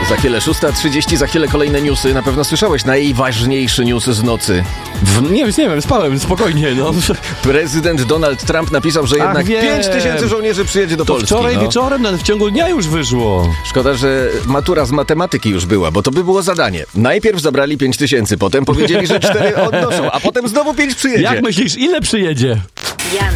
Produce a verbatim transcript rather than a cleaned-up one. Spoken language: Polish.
Za chwilę szósta trzydzieści, za chwilę kolejne newsy. Na pewno słyszałeś najważniejszy news z nocy. W, nie wiem, nie wiem, spałem, spokojnie, no. Prezydent Donald Trump napisał, że jednak pięć tysięcy żołnierzy przyjedzie do to Polski. Wczoraj no. wieczorem, nawet w ciągu dnia już wyszło. Szkoda, że matura z matematyki już była, bo to by było zadanie. Najpierw zabrali pięć tysięcy, potem powiedzieli, że cztery odnoszą, a potem znowu pięć przyjedzie. Jak myślisz, ile przyjedzie?